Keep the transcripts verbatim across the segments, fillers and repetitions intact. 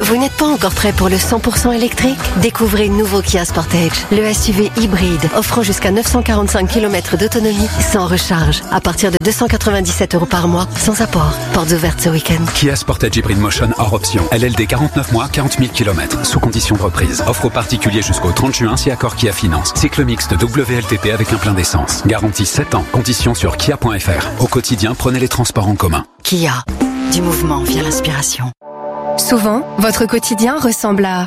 Vous n'êtes pas encore prêt pour le cent pour cent électrique? Découvrez nouveau Kia Sportage, le S U V hybride offrant jusqu'à neuf cent quarante-cinq kilomètres d'autonomie sans recharge à partir de deux cent quatre-vingt-dix-sept euros par mois sans apport. Portes ouvertes ce week-end. Kia Sportage Hybrid Motion hors option. L L D quarante-neuf mois, quarante mille kilomètres. Sous condition de reprise. Offre aux particuliers jusqu'au trente juin si accord Kia Finance. Cycle mixte W L T P avec un plein d'essence. Garantie sept ans. Conditions sur kia point f r. Au quotidien, prenez les transports en commun. Kia. Du mouvement via l'inspiration. Souvent, votre quotidien ressemble à...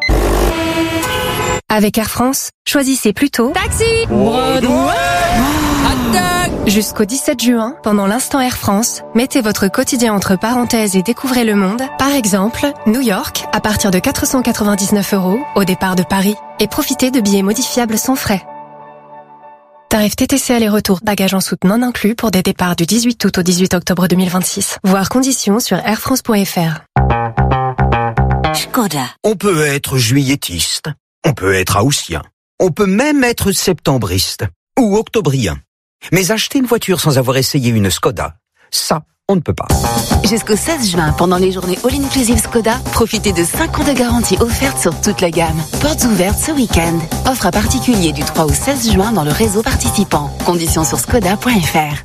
Avec Air France, choisissez plutôt Taxi Broadway. Jusqu'au dix-sept juin, pendant l'instant Air France, mettez votre quotidien entre parenthèses et découvrez le monde. Par exemple, New York, à partir de quatre cent quatre-vingt-dix-neuf euros au départ de Paris. Et profitez de billets modifiables sans frais. Tarif T T C aller-retour, bagages en soute non inclus pour des départs du dix-huit août au dix-huit octobre deux mille vingt-six. Voir conditions sur airfrance point f r. Skoda. On peut être juilletiste, on peut être haussien, on peut même être septembriste ou octobrien. Mais acheter une voiture sans avoir essayé une Skoda, ça, on ne peut pas. Jusqu'au seize juin, pendant les journées All-Inclusive Skoda, profitez de cinq ans de garantie offerte sur toute la gamme. Portes ouvertes ce week-end. Offre à particulier du trois au seize juin dans le réseau participant. Conditions sur skoda point f r.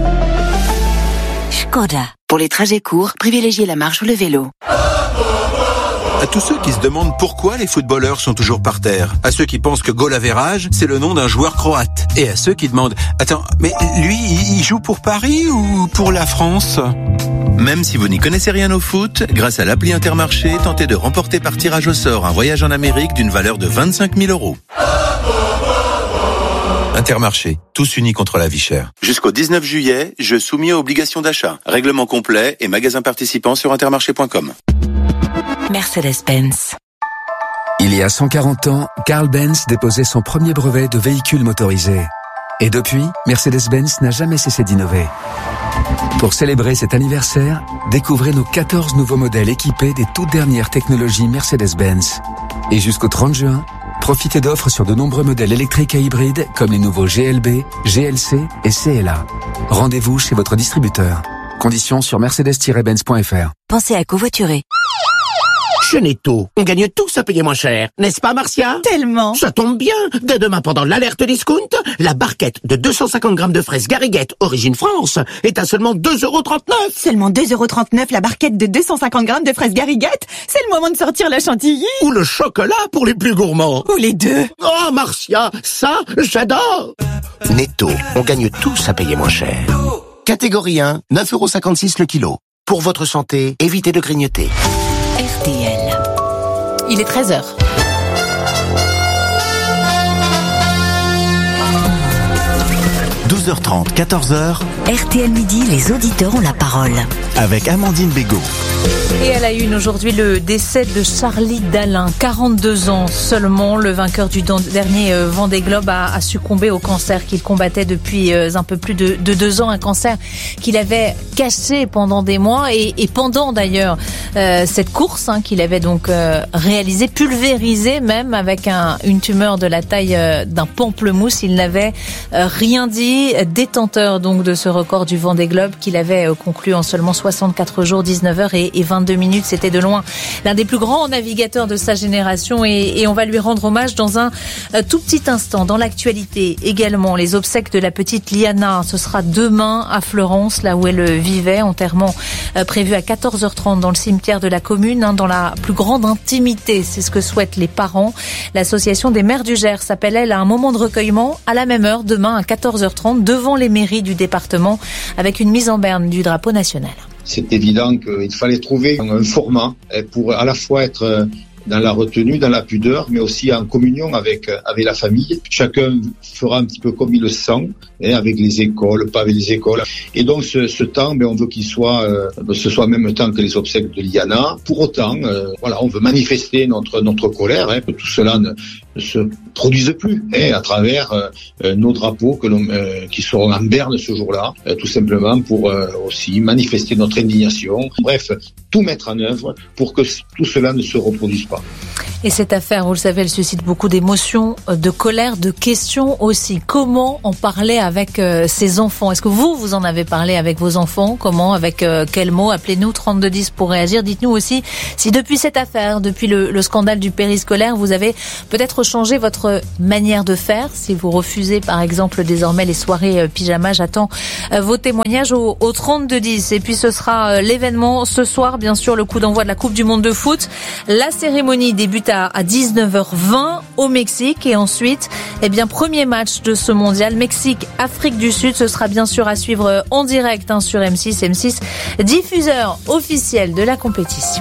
Skoda. Pour les trajets courts, privilégiez la marche ou le vélo. À tous ceux qui se demandent pourquoi les footballeurs sont toujours par terre, à ceux qui pensent que goal average, c'est le nom d'un joueur croate, et à ceux qui demandent « Attends, mais lui, il joue pour Paris ou pour la France ?» Même si vous n'y connaissez rien au foot, grâce à l'appli Intermarché, tentez de remporter par tirage au sort un voyage en Amérique d'une valeur de vingt-cinq mille euros. Intermarché, tous unis contre la vie chère. Jusqu'au dix-neuf juillet, je soumis à obligation d'achat. Règlement complet et magasin participant sur intermarché point com. Mercedes-Benz. Il y a cent quarante ans, Carl Benz déposait son premier brevet de véhicule motorisé. Et depuis, Mercedes-Benz n'a jamais cessé d'innover. Pour célébrer cet anniversaire, découvrez nos quatorze nouveaux modèles équipés des toutes dernières technologies Mercedes-Benz. Et jusqu'au trente juin, profitez d'offres sur de nombreux modèles électriques et hybrides comme les nouveaux G L B, G L C et C L A. Rendez-vous chez votre distributeur. Conditions sur mercedes tiret benz point f r. Pensez à covoiturer. Chez Netto, on gagne tous à payer moins cher, n'est-ce pas Marcia? Tellement. Ça tombe bien. Dès demain pendant l'alerte discount, la barquette de deux cent cinquante grammes de fraises Gariguette origine France est à seulement deux euros trente-neuf. Seulement deux euros trente-neuf la barquette de deux cent cinquante grammes de fraises Gariguette. C'est le moment de sortir la chantilly. Ou le chocolat pour les plus gourmands. Ou les deux. Oh Marcia, ça j'adore. Netto, on gagne tous à payer moins cher. Catégorie un, neuf euros cinquante-six le kilo. Pour votre santé, évitez de grignoter. R T L. Il est treize heures. douze heures trente, quatorze heures. R T L Midi, les auditeurs ont la parole. Avec Amandine Bégaud. Et à la une aujourd'hui, le décès de Charlie Dalin, quarante-deux ans seulement. Le vainqueur du dernier Vendée Globe a, a succombé au cancer qu'il combattait depuis un peu plus de, de deux ans. Un cancer qu'il avait caché pendant des mois et, et pendant d'ailleurs euh, cette course hein, qu'il avait donc euh, réalisée, pulvérisée même avec un, une tumeur de la taille euh, d'un pamplemousse. Il n'avait euh, rien dit. Détenteur donc de ce record du Vendée Globe qu'il avait euh, conclu en seulement soixante-quatre jours, dix-neuf heures et, et vingt-deux minutes. C'était de loin l'un des plus grands navigateurs de sa génération et, et on va lui rendre hommage dans un euh, tout petit instant. Dans l'actualité également, les obsèques de la petite Liana. Ce sera demain à Fleurance, là où elle vivait. Enterrement euh, prévu à quatorze heures trente dans le cimetière de la commune, hein, dans la plus grande intimité. C'est ce que souhaitent les parents. L'association des maires du Gers s'appelle, elle, à un moment de recueillement à la même heure, demain à quatorze heures trente, devant les mairies du département, avec une mise en berne du drapeau national. C'est évident qu'il fallait trouver un format pour à la fois être dans la retenue, dans la pudeur, mais aussi en communion avec avec la famille. Chacun fera un petit peu comme il le sent, hein, avec les écoles, pas avec les écoles. Et donc ce, ce temps, ben, on veut qu'il soit, euh, ce soit en même temps que les obsèques de Liana. Pour autant, euh, voilà, on veut manifester notre notre colère, hein, que tout cela ne, ne se produise plus, hein, à travers euh, nos drapeaux que l'on, euh, qui seront en berne ce jour-là, euh, tout simplement pour euh, aussi manifester notre indignation. Bref, tout mettre en œuvre pour que tout cela ne se reproduise pas. Et cette affaire, vous le savez, elle suscite beaucoup d'émotions, de colère, de questions aussi. Comment en parler avec euh, ses enfants? Est-ce que vous, vous en avez parlé avec vos enfants? Comment? Avec euh, quels mots? Appelez-nous trente-deux dix pour réagir. Dites-nous aussi si depuis cette affaire, depuis le, le scandale du périscolaire, vous avez peut-être changé votre manière de faire. Si vous refusez, par exemple, désormais les soirées euh, pyjama, j'attends euh, vos témoignages au, au trente-deux dix. Et puis ce sera euh, l'événement ce soir, bien sûr, le coup d'envoi de la Coupe du Monde de foot. La cérémonie débute à à dix-neuf heures vingt au Mexique et ensuite, eh bien, premier match de ce mondial, Mexique-Afrique du Sud. Ce sera bien sûr à suivre en direct hein, sur M six. M six, diffuseur officiel de la compétition.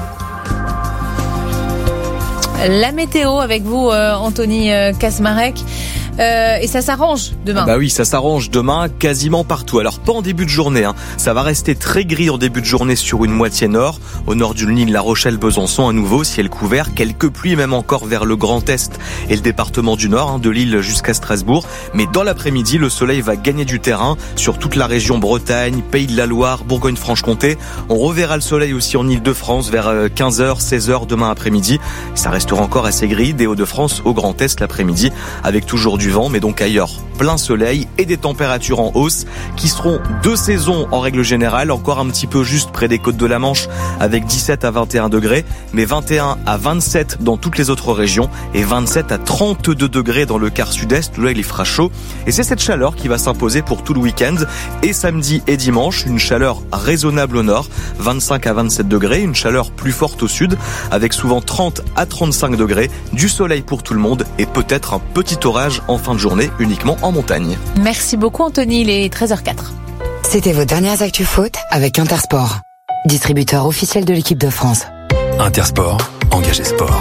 La météo avec vous, euh, Anthony euh, Kasmarek. Euh, et ça s'arrange demain. Ah bah oui, ça s'arrange demain quasiment partout. Alors pas en début de journée, hein. Ça va rester très gris en début de journée sur une moitié nord. Au nord du Nil, La Rochelle, Besançon, à nouveau ciel couvert, quelques pluies même encore vers le Grand Est et le département du Nord, hein, de Lille jusqu'à Strasbourg. Mais dans l'après-midi, le soleil va gagner du terrain sur toute la région Bretagne, Pays de la Loire, Bourgogne-Franche-Comté. On reverra le soleil aussi en Île-de-France vers quinze heures, seize heures demain après-midi. Ça restera encore assez gris des Hauts-de-France au Grand Est l'après-midi avec toujours du du vent, mais donc ailleurs plein soleil et des températures en hausse qui seront de saison en règle générale, encore un petit peu juste près des côtes de la Manche avec dix-sept à vingt et un degrés, mais vingt et un à vingt-sept dans toutes les autres régions et vingt-sept à trente-deux degrés dans le quart sud-est. Là, il y fera chaud et c'est cette chaleur qui va s'imposer pour tout le week-end et samedi et dimanche, une chaleur raisonnable au nord, vingt-cinq à vingt-sept degrés, une chaleur plus forte au sud avec souvent trente à trente-cinq degrés, du soleil pour tout le monde et peut-être un petit orage en fin de journée uniquement en montagne. Merci beaucoup Anthony, il est treize heures quatre. C'était vos dernières actus foot avec Intersport, distributeur officiel de l'équipe de France. Intersport, engagé sport.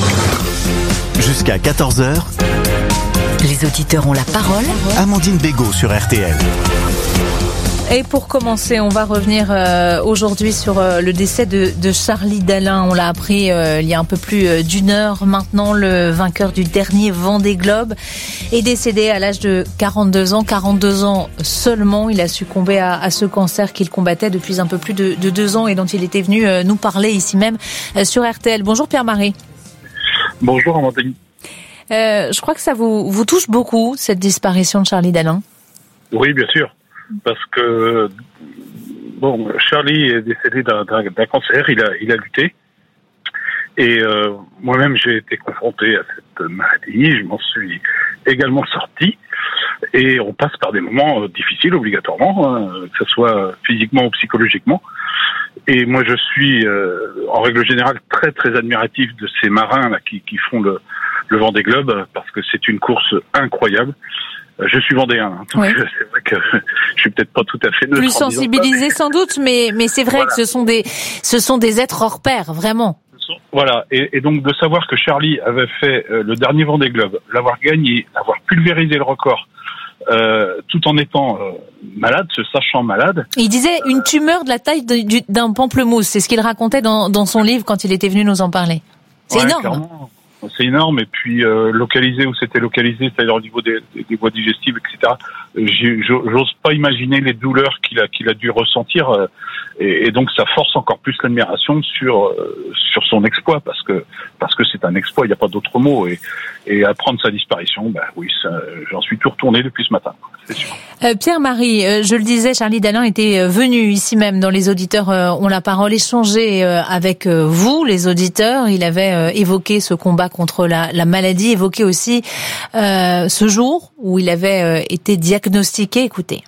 Jusqu'à quatorze heures, les auditeurs ont la parole. Amandine Bégaud sur R T L. Et pour commencer, on va revenir euh, aujourd'hui sur euh, le décès de, de Charlie Dalin. On l'a appris euh, il y a un peu plus euh, d'une heure maintenant. Le vainqueur du dernier Vendée Globe est décédé à l'âge de quarante-deux ans. quarante-deux ans seulement. Il a succombé à, à ce cancer qu'il combattait depuis un peu plus de, de deux ans et dont il était venu euh, nous parler ici même euh, sur R T L. Bonjour Pierre-Marie. Bonjour Amandine. Euh, je crois que ça vous, vous touche beaucoup, cette disparition de Charlie Dalin. Oui, bien sûr. Parce que, bon, Charlie est décédé d'un, d'un, d'un cancer, il a, il a lutté. Et euh, moi-même, j'ai été confronté à cette maladie, je m'en suis également sorti. Et on passe par des moments difficiles, obligatoirement, hein, que ce soit physiquement ou psychologiquement. Et moi, je suis, euh, en règle générale, très, très admiratif de ces marins là, qui, qui font le, le Vendée Globe, parce que c'est une course incroyable. Je suis vendéen, hein, donc oui. C'est vrai que je suis peut-être pas tout à fait neutre. Plus sensibilisé sans doute, mais mais c'est vrai voilà. que ce sont des ce sont des êtres hors pair, vraiment. Voilà, et, et donc de savoir que Charlie avait fait euh, le dernier Vendée Globe, l'avoir gagné, avoir pulvérisé le record, euh, tout en étant euh, malade, se sachant malade. Il disait une tumeur de la taille de, du, d'un pamplemousse, c'est ce qu'il racontait dans dans son livre quand il était venu nous en parler. C'est ouais, énorme. Clairement. C'est énorme, et puis euh, localisé où c'était localisé, c'est-à-dire au niveau des, des, des voies digestives, et cetera. J'ai, j'ose pas imaginer les douleurs qu'il a qu'il a dû ressentir, euh, et, et donc ça force encore plus l'admiration sur euh, sur son exploit, parce que parce que c'est un exploit, il n'y a pas d'autre mot, et et apprendre sa disparition, ben oui, ça, j'en suis tout retourné depuis ce matin, c'est sûr. Euh, Pierre-Marie, euh, je le disais, Charlie Dalin était venu ici même dans les auditeurs euh, ont la parole, échangé euh, avec euh, vous, les auditeurs. Il avait euh, évoqué ce combat contre la, la maladie, évoqué aussi euh, ce jour où il avait euh, été diagnostiqué. Écoutez.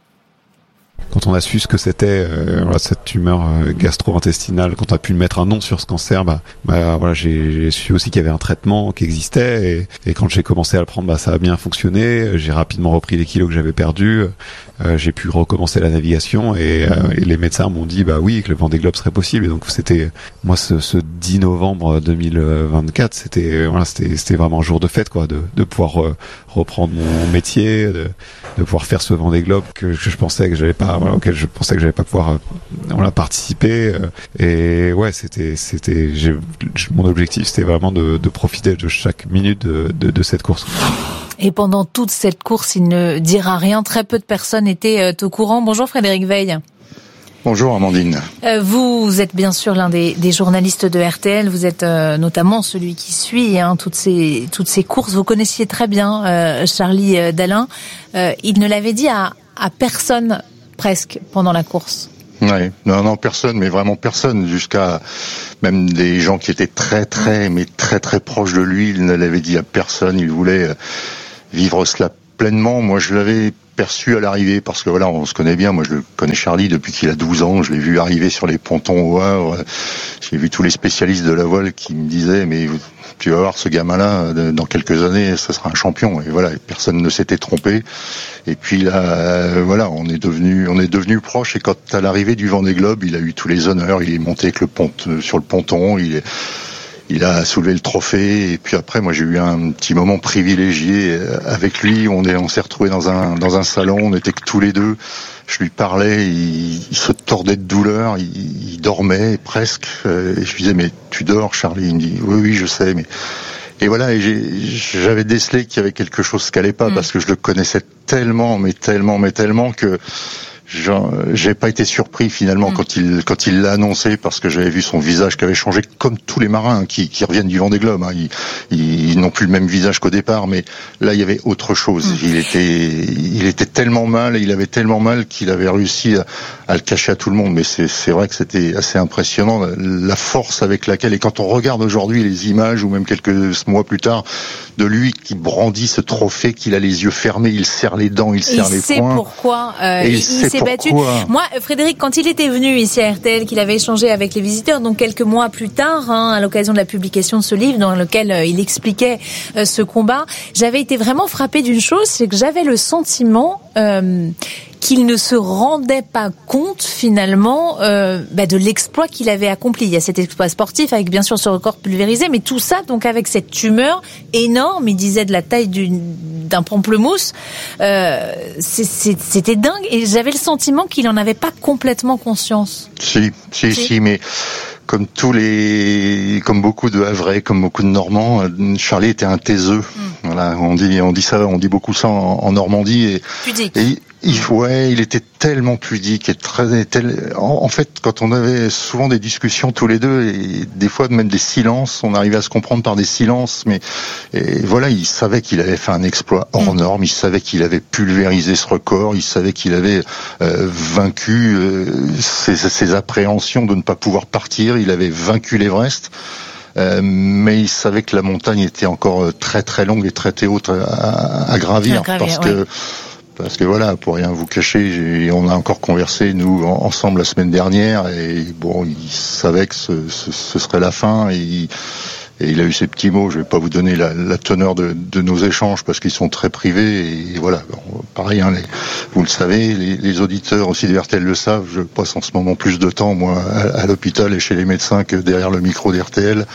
Quand on a su ce que c'était, euh, voilà, cette tumeur euh, gastro-intestinale, quand on a pu mettre un nom sur ce cancer, bah, bah voilà, j'ai, j'ai su aussi qu'il y avait un traitement qui existait, et, et quand j'ai commencé à le prendre, bah ça a bien fonctionné. J'ai rapidement repris les kilos que j'avais perdus. Euh, j'ai pu recommencer la navigation, et, euh, et les médecins m'ont dit bah oui que le Vendée Globe serait possible. Et donc c'était moi ce, ce dix novembre deux mille vingt-quatre, c'était voilà, c'était c'était vraiment un jour de fête, quoi, de de pouvoir euh, reprendre mon métier, de de pouvoir faire ce Vendée Globe que, que je pensais que j'allais pas voilà, auquel je pensais que j'allais pas pouvoir euh, voilà, participer. Euh, et ouais, c'était c'était j'ai, mon objectif c'était vraiment de de profiter de chaque minute de de, de cette course. Et pendant toute cette course, il ne dira rien. Très peu de personnes étaient au courant. Bonjour Frédéric Veil. Bonjour Amandine. Euh, vous êtes bien sûr l'un des, des journalistes de R T L. Vous êtes euh, notamment celui qui suit hein, toutes ces toutes ces courses. Vous connaissiez très bien euh, Charlie Dalin. Euh, il ne l'avait dit à, à personne presque pendant la course. Oui, non, non, personne, mais vraiment personne, jusqu'à même des gens qui étaient très, très, mais très, très proches de lui. Il ne l'avait dit à personne. Il voulait vivre cela pleinement. Moi, je l'avais perçu à l'arrivée parce que voilà, on se connaît bien. Moi, je connais Charlie depuis qu'il a douze ans. Je l'ai vu arriver sur les pontons au Havre. J'ai vu tous les spécialistes de la voile qui me disaient mais tu vas voir ce gamin-là dans quelques années, ça sera un champion. Et voilà, personne ne s'était trompé. Et puis là, euh, voilà, on est devenu, on est devenu proche. Et quand à l'arrivée du Vendée Globe, il a eu tous les honneurs. Il est monté avec le pont sur le ponton. Il est Il a soulevé le trophée et puis après moi j'ai eu un petit moment privilégié avec lui. On est on s'est retrouvés dans un dans un salon, on était que tous les deux. Je lui parlais, il, il se tordait de douleur, il, il dormait presque. Et je lui disais mais tu dors Charlie? Il me dit oui oui je sais mais et voilà et j'ai, j'avais décelé qu'il y avait quelque chose qui allait pas mmh. parce que je le connaissais tellement mais tellement mais tellement que j'ai pas été surpris finalement mmh. quand il quand il l'a annoncé parce que j'avais vu son visage qui avait changé comme tous les marins qui, qui reviennent du Vendée Globe. Hein. Ils, ils, ils n'ont plus le même visage qu'au départ, mais là il y avait autre chose. Mmh. Il était il était tellement mal, et il avait tellement mal qu'il avait réussi à, à le cacher à tout le monde. Mais c'est c'est vrai que c'était assez impressionnant la, la force avec laquelle. Et quand on regarde aujourd'hui les images ou même quelques mois plus tard de lui qui brandit ce trophée, qu'il a les yeux fermés, il serre les dents, il serre il les poings. Il sait pourquoi. Euh, et il, il sait s'est battu. Moi, Frédéric, quand il était venu ici à R T L, qu'il avait échangé avec les visiteurs, donc quelques mois plus tard, hein, à l'occasion de la publication de ce livre dans lequel euh, il expliquait euh, ce combat, j'avais été vraiment frappée d'une chose, c'est que j'avais le sentiment euh, qu'il ne se rendait pas compte finalement euh, bah, de l'exploit qu'il avait accompli. Il y a cet exploit sportif avec bien sûr ce record pulvérisé, mais tout ça donc avec cette tumeur énorme, il disait de la taille d'une, d'un pamplemousse, euh, c'est, c'est, c'était dingue et j'avais le sentiment qu'il en avait pas complètement conscience. Si, si, si, si mais comme tous les, comme beaucoup de Havrais, comme beaucoup de Normands, Charlie était un taiseux. Mmh. Voilà, on dit, on dit ça, on dit beaucoup ça en, en Normandie et, pudique. et il, ouais, il était tellement pudique et très, tel, en, en fait, quand on avait souvent des discussions tous les deux et des fois même des silences, on arrivait à se comprendre par des silences, mais et voilà, il savait qu'il avait fait un exploit hors mmh. norme, il savait qu'il avait pulvérisé ce record, il savait qu'il avait euh, vaincu euh, ses, ses appréhensions de ne pas pouvoir partir, il avait vaincu l'Everest. Euh, mais il savait que la montagne était encore très très longue et très très haute à, à, à gravir, à gravir parce ouais. que parce que voilà, pour rien vous cacher, j'ai, on a encore conversé nous en, ensemble la semaine dernière et bon, il savait que ce, ce, ce serait la fin et il, et il a eu ces petits mots. Je vais pas vous donner la, la teneur de, de nos échanges parce qu'ils sont très privés et voilà. Bon, pareil, hein, les, vous le savez, les, les auditeurs aussi de R T L le savent. Je passe en ce moment plus de temps moi à, à l'hôpital et chez les médecins que derrière le micro d'R T L.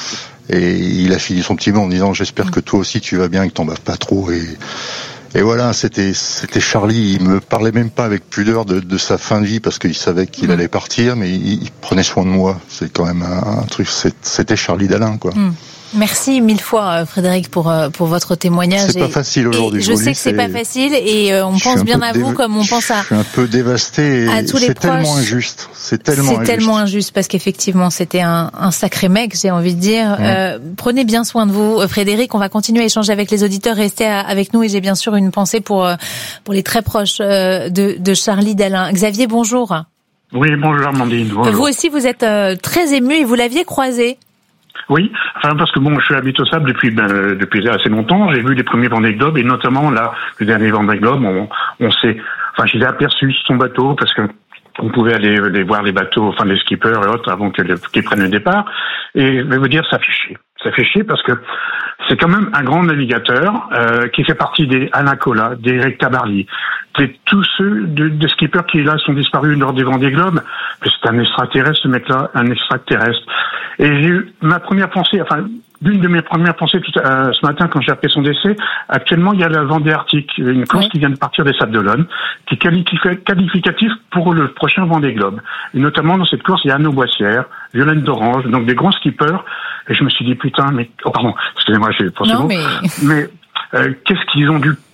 Et il a fini son petit mot en disant j'espère que toi aussi tu vas bien, que t'en baves pas trop et Et voilà, c'était c'était Charlie. Il me parlait même pas avec pudeur de, de sa fin de vie parce qu'il savait qu'il mmh. allait partir, mais il, il prenait soin de moi. C'est quand même un, un truc. C'était Charlie Dalin, quoi. Mmh. Merci mille fois Frédéric pour pour votre témoignage. C'est pas facile aujourd'hui. Je sais que c'est pas facile et on pense bien à vous comme on pense à. Je suis un peu dévasté. À tous les c'est proches. tellement injuste. C'est tellement c'est injuste. tellement injuste parce qu'effectivement c'était un, un sacré mec, j'ai envie de dire. Mmh. Euh, prenez bien soin de vous, Frédéric. On va continuer à échanger avec les auditeurs. Restez à, avec nous et j'ai bien sûr une pensée pour pour les très proches de de Charlie Dalin. Xavier, bonjour. Oui, bonjour Amandine. Bonjour. Vous aussi, vous êtes très ému et vous l'aviez croisé. Oui, enfin parce que bon, je suis habitué au sable depuis ben, depuis assez longtemps. J'ai vu les premiers Vendée Globe et notamment là, le dernier Vendée Globe, on, on s'est, enfin, j'ai aperçu son bateau parce que on pouvait aller, aller voir les bateaux, enfin les skippers et autres avant que, qu'ils prennent le départ. Et je vais vous dire, ça fait chier. Ça fait chier parce que c'est quand même un grand navigateur euh, qui fait partie des Alain Colas, des Eric Tabarly, des tous ceux de, des skippers qui là sont disparus lors des Vendée Globe. C'est un extraterrestre, ce mec-là, un extraterrestre. Et j'ai eu ma première pensée, enfin l'une de mes premières pensées tout, euh, ce matin quand j'ai appris son décès. Actuellement, il y a la Vendée Arctique, une course oui. qui vient de partir des Sables d'Olonne, qui est qualificative pour le prochain Vendée Globe. Et notamment dans cette course, il y a Anneau Boissière, Violaine d'Orange, donc des grands skippers. Et je me suis dit putain, mais oh pardon, excusez-moi, j'ai pensé non, bon, mais mais euh, qu'est-ce qu'ils ont dû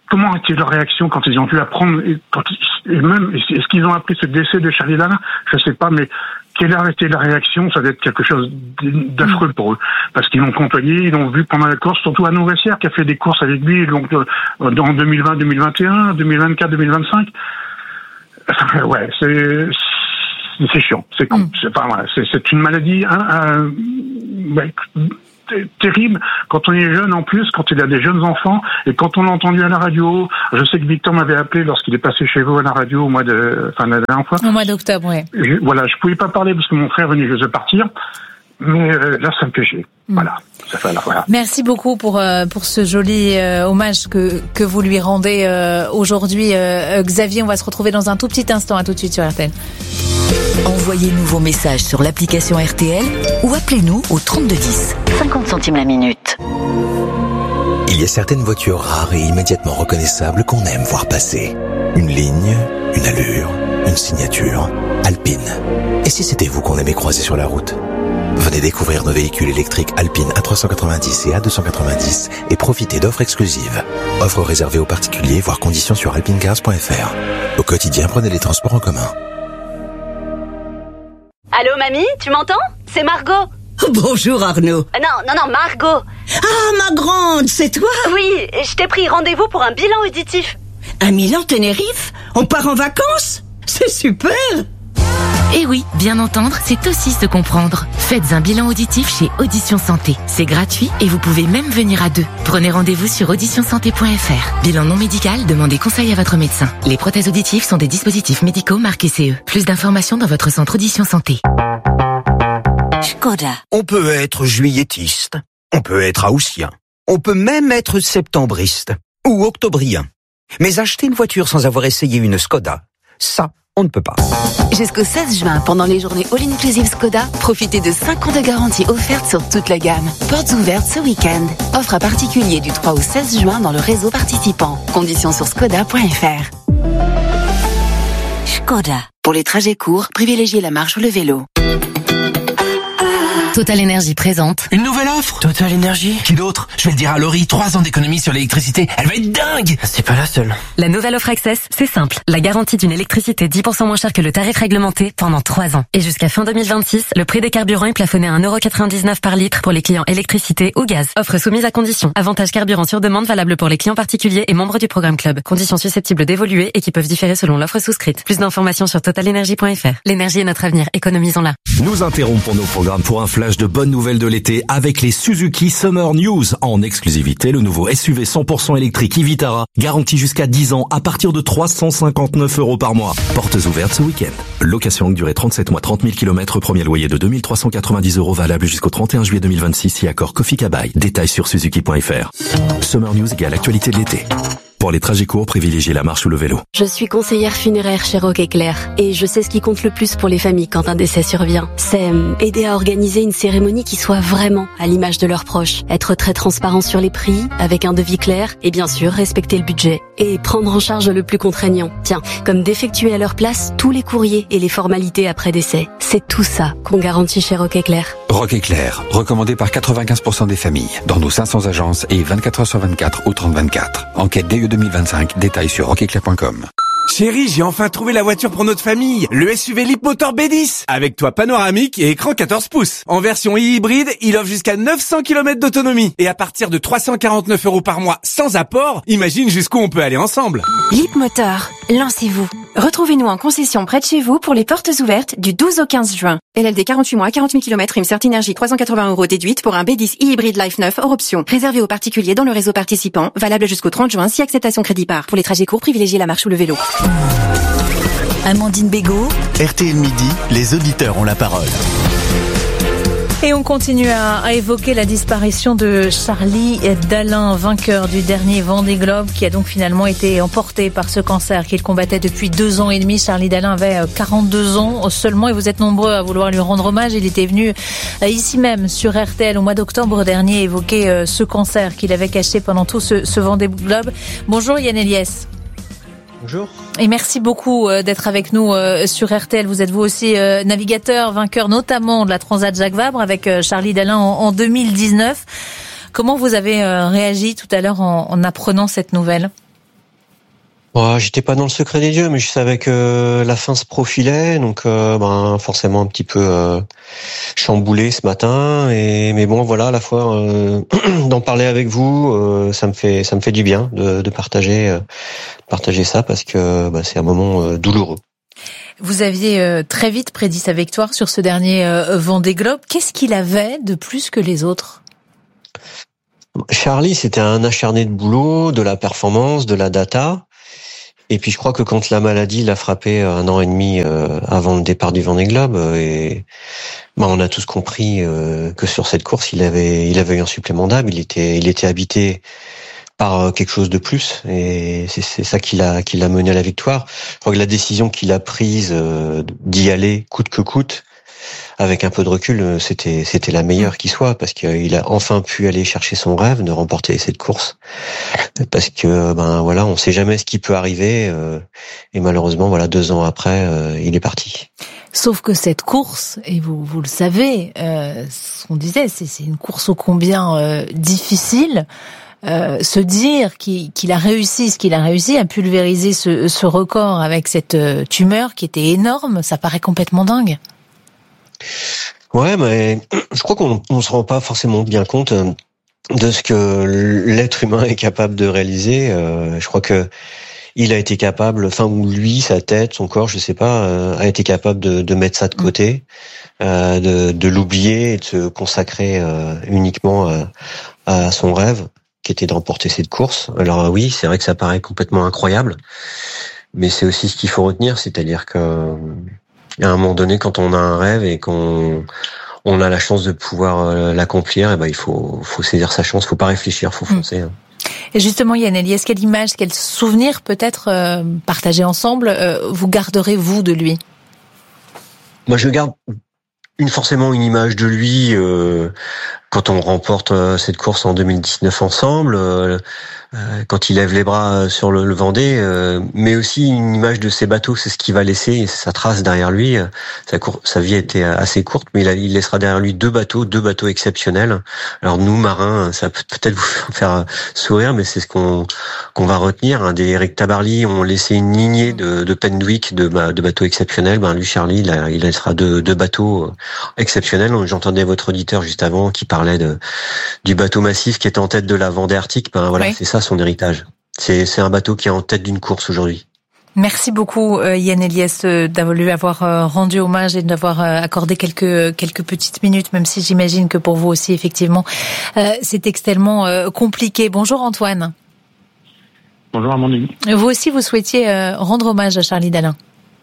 comment était leur réaction quand ils ont dû apprendre, et, quand ils, et même, est-ce qu'ils ont appris ce décès de Charlie Dalin? Je sais pas, mais quelle a été la réaction? Ça doit être quelque chose d'affreux pour eux. Parce qu'ils l'ont côtoyé, ils l'ont vu pendant la course, surtout à Nouvessière, qui a fait des courses avec lui, donc, euh, en deux mille vingt, deux mille vingt et un, deux mille vingt-quatre, deux mille vingt-cinq. Ouais, c'est, c'est chiant, c'est con. Mm. C'est, enfin, voilà, c'est, c'est une maladie, hein, euh, ouais, terrible quand on est jeune en plus, quand il y a des jeunes enfants, et quand on l'a entendu à la radio. Je sais que Victor m'avait appelé lorsqu'il est passé chez vous à la radio au mois de, enfin, la dernière fois. Au mois d'octobre, oui. Je, voilà, je pouvais pas parler parce que mon frère venait juste de partir, mais euh, là, ça me fait chier. Mm. Voilà. Ça fait, là, voilà. Merci beaucoup pour euh, pour ce joli euh, hommage que que vous lui rendez euh, aujourd'hui, euh, Xavier. On va se retrouver dans un tout petit instant. À tout de suite sur R T L. Envoyez-nous vos messages sur l'application R T L ou appelez-nous au trente-deux dix. cinquante centimes la minute. Il y a certaines voitures rares et immédiatement reconnaissables qu'on aime voir passer. Une ligne, une allure, une signature. Alpine. Et si c'était vous qu'on aimait croiser sur la route? Venez découvrir nos véhicules électriques Alpine A trois cent quatre-vingt-dix et A deux cent quatre-vingt-dix et profitez d'offres exclusives. Offres réservées aux particuliers, voire conditions sur alpinecars point f r. Au quotidien, prenez les transports en commun. Allô, mamie, tu m'entends? C'est Margot. Bonjour Arnaud. Euh, non, non, non, Margot. Ah, ma grande, c'est toi? Oui, je t'ai pris rendez-vous pour un bilan auditif. Un Milan Tenerife? On part en vacances? C'est super! Eh oui, bien entendre, c'est aussi se comprendre. Faites un bilan auditif chez Audition Santé. C'est gratuit et vous pouvez même venir à deux. Prenez rendez-vous sur audition santé point f r. Bilan non médical, demandez conseil à votre médecin. Les prothèses auditives sont des dispositifs médicaux marqués C E. Plus d'informations dans votre centre Audition Santé. Skoda. On peut être juillettiste, on peut être haussien, on peut même être septembriste ou octobrien. Mais acheter une voiture sans avoir essayé une Skoda, ça, on ne peut pas. Jusqu'au seize juin, pendant les journées All-Inclusive Skoda, profitez de cinq ans de garantie offerte sur toute la gamme. Portes ouvertes ce week-end. Offre à particulier du trois au seize juin dans le réseau participant. Conditions sur skoda point f r. Skoda. Pour les trajets courts, privilégiez la marche ou le vélo. Total Énergie présente une nouvelle offre. Total Énergie. Qui d'autre? Je vais le dire à Laurie, trois ans d'économie sur l'électricité. Elle va être dingue. C'est pas la seule. La nouvelle offre Access, c'est simple. La garantie d'une électricité dix pour cent moins chère que le tarif réglementé pendant trois ans. Et jusqu'à fin deux mille vingt-six, le prix des carburants est plafonné à un euro quatre-vingt-dix-neuf par litre pour les clients électricité ou gaz. Offre soumise à conditions. Avantage carburant sur demande valable pour les clients particuliers et membres du programme Club. Conditions susceptibles d'évoluer et qui peuvent différer selon l'offre souscrite. Plus d'informations sur total énergie point f r. L'énergie est notre avenir. Économisons-la. Nous interrompons nos programmes pour un flash de bonnes nouvelles de l'été avec les Suzuki Summer News. En exclusivité, le nouveau S U V cent pour cent électrique e-Vitara, garanti jusqu'à dix ans à partir de trois cent cinquante-neuf euros par mois. Portes ouvertes ce week-end. Location longue durée trente-sept mois, trente mille kilomètres, premier loyer de deux mille trois cent quatre-vingt-dix euros valable jusqu'au trente et un juillet deux mille vingt-six et accord Kofi Kabai. Détails sur suzuki point f r. Summer News égale actualité de l'été. Pour les trajets courts, privilégiez la marche ou le vélo. Je suis conseillère funéraire chez Rock Éclair et je sais ce qui compte le plus pour les familles quand un décès survient. C'est aider à organiser une cérémonie qui soit vraiment à l'image de leurs proches. Être très transparent sur les prix, avec un devis clair et bien sûr respecter le budget. Et prendre en charge le plus contraignant. Tiens, comme d'effectuer à leur place tous les courriers et les formalités après décès. C'est tout ça qu'on garantit chez Rock Éclair. Rock Éclair, recommandé par quatre-vingt-quinze pour cent des familles, dans nos cinq cents agences et vingt-quatre heures sur vingt-quatre au trente vingt-quatre. Enquête D E deux mille vingt-cinq, détails sur rock éclair point com. Chérie, j'ai enfin trouvé la voiture pour notre famille, le S U V Leapmotor B dix, avec toit panoramique et écran quatorze pouces. En version hybride, il offre jusqu'à neuf cents kilomètres d'autonomie. Et à partir de trois cent quarante-neuf euros par mois sans apport, imagine jusqu'où on peut aller ensemble. Leapmotor, lancez-vous. Retrouvez-nous en concession près de chez vous pour les portes ouvertes du douze au quinze juin. L L D quarante-huit mois, quarante mille kilomètres, une Cert Énergie trois cent quatre-vingts euros déduite pour un B dix hybride Life neuf hors option. Réservé aux particuliers dans le réseau participant, valable jusqu'au trente juin si acceptation crédit par. Pour les trajets courts, privilégiez la marche ou le vélo. Amandine Bégaud. R T L Midi, les auditeurs ont la parole. Et on continue à, à évoquer la disparition de Charlie Dalin, vainqueur du dernier Vendée Globe, qui a donc finalement été emporté par ce cancer qu'il combattait depuis deux ans et demi. Charlie Dalin avait quarante-deux ans seulement et vous êtes nombreux à vouloir lui rendre hommage. Il était venu ici même sur R T L au mois d'octobre dernier évoquer ce cancer qu'il avait caché pendant tout ce, ce Vendée Globe. Bonjour Yann Eliès. Bonjour. Et merci beaucoup d'être avec nous sur R T L. Vous êtes vous aussi navigateur, vainqueur notamment de la Transat Jacques Vabre avec Charlie Dalin en deux mille dix-neuf. Comment vous avez réagi tout à l'heure en, en apprenant cette nouvelle ? Ouais, j'étais pas dans le secret des dieux, mais je savais que la fin se profilait, donc euh, ben forcément un petit peu euh, chamboulé ce matin. Et mais bon, voilà, à la fois euh, d'en parler avec vous, euh, ça me fait ça me fait du bien de, de partager euh, partager ça parce que ben, c'est un moment euh, douloureux. Vous aviez euh, très vite prédit sa victoire sur ce dernier euh, Vendée Globe. Qu'est-ce qu'il avait de plus que les autres ? Charlie, c'était un acharné de boulot, de la performance, de la data. Et puis je crois que quand la maladie l'a frappé un an et demi euh, avant le départ du Vendée Globe, euh, et bah, on a tous compris euh, que sur cette course, il avait il avait eu un supplément d'âme. Il était il était habité par quelque chose de plus, et c'est, c'est ça qui l'a qui l'a mené à la victoire. Je crois que la décision qu'il a prise euh, d'y aller coûte que coûte, avec un peu de recul, c'était c'était la meilleure qui soit, parce qu'il a enfin pu aller chercher son rêve de remporter cette course. Parce que ben voilà, on sait jamais ce qui peut arriver, euh, et malheureusement voilà, deux ans après, euh, il est parti. Sauf que cette course, et vous vous le savez, euh, ce qu'on disait, c'est c'est une course ô combien euh, difficile. Euh, se dire qu'il, qu'il a réussi ce qu'il a réussi, à pulvériser ce, ce record avec cette euh, tumeur qui était énorme, ça paraît complètement dingue. Ouais, mais je crois qu'on on se rend pas forcément bien compte de ce que l'être humain est capable de réaliser. Euh, je crois que il a été capable, enfin ou lui, sa tête, son corps, je sais pas, euh, a été capable de, de mettre ça de côté, euh, de, de l'oublier et de se consacrer euh, uniquement à, à son rêve, qui était de remporter cette course. Alors oui, c'est vrai que ça paraît complètement incroyable, mais c'est aussi ce qu'il faut retenir, c'est-à-dire que à un moment donné, quand on a un rêve et qu'on on a la chance de pouvoir l'accomplir, et ben il faut faut saisir sa chance, faut pas réfléchir, faut foncer. Mmh. Et justement, Yann Eliès, quelle image, quel souvenir peut-être euh, partagé ensemble, euh, vous garderez vous de lui ? Moi, je garde une forcément une image de lui euh, quand on remporte euh, cette course en deux mille dix-neuf ensemble, euh, euh, quand il lève les bras sur le, le Vendée, euh, mais aussi une image de ses bateaux, c'est ce qu'il va laisser, sa trace derrière lui. Sa, cour- sa vie était assez courte, mais il, a, il laissera derrière lui deux bateaux, deux bateaux exceptionnels. Alors nous, marins, ça peut peut-être vous faire sourire, mais c'est ce qu'on, qu'on va retenir. Hein. Des Eric Tabarly ont laissé une lignée de, de Pendwick, de, de bateaux exceptionnels. Ben lui, Charlie, il, a, il laissera deux, deux bateaux exceptionnels. J'entendais votre auditeur juste avant qui parlait de, du bateau massif qui était en tête de la Vendée Arctique. Ben voilà, oui. C'est ça son héritage. C'est, c'est un bateau qui est en tête d'une course aujourd'hui. Merci beaucoup Yann Eliès d'avoir lui avoir rendu hommage et d'avoir accordé quelques quelques petites minutes, même si j'imagine que pour vous aussi effectivement c'est extrêmement compliqué. Bonjour Antoine. Bonjour Amandine. Vous aussi vous souhaitiez rendre hommage à Charlie Dalin.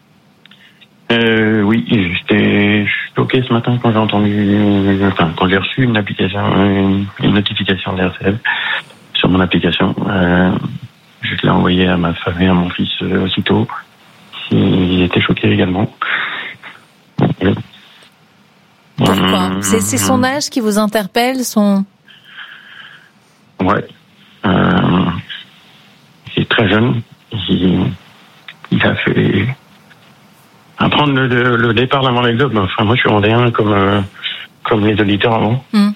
Euh, oui, j'étais choqué ce matin quand j'ai entendu, enfin quand j'ai reçu une application, une, une notification de R C F sur mon application. Euh, je l'ai envoyé à ma femme et à mon fils euh, aussitôt. Ils étaient choqués également. Euh, Pourquoi euh, c'est, c'est son âge qui vous interpelle, son. Ouais. Euh, il est très jeune. Il, il a fait. À prendre le, le, le départ d'avant les globes. Enfin, moi, je suis vendéen comme euh, comme les auditeurs avant. Mm.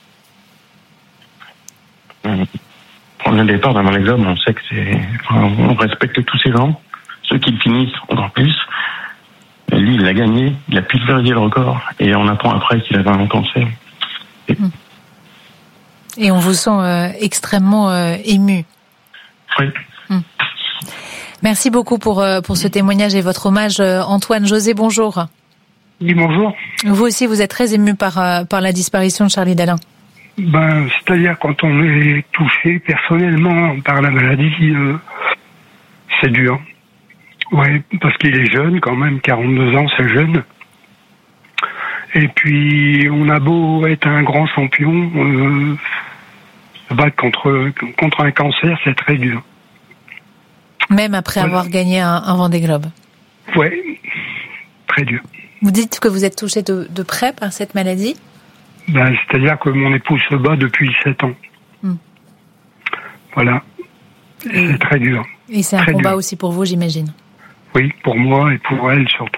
Euh, prendre le départ d'avant les globes, on sait que c'est, enfin, on respecte tous ces gens, ceux qui le finissent encore plus. Et lui, il l'a gagné, il a pulvérisé le record, et on apprend après qu'il avait un cancer. Et, mm. et on vous sent euh, extrêmement euh, ému. Oui. Mm. Merci beaucoup pour pour ce témoignage et votre hommage, Antoine. José, bonjour. Oui, bonjour. Vous aussi, vous êtes très ému par par la disparition de Charlie Dalin. Ben, c'est-à-dire quand on est touché personnellement par la maladie, euh, c'est dur. Ouais, parce qu'il est jeune quand même, quarante-deux ans, c'est jeune. Et puis, on a beau être un grand champion, euh, se battre contre contre un cancer, c'est très dur. Même après voilà. avoir gagné un, un Vendée Globe. Ouais, très dur. Vous dites que vous êtes touché de, de près par cette maladie ? Ben, c'est-à-dire que mon épouse se bat depuis sept ans. Hmm. Voilà. Et c'est très dur. Et c'est un très combat dur. aussi pour vous, j'imagine. Oui, pour moi et pour elle surtout.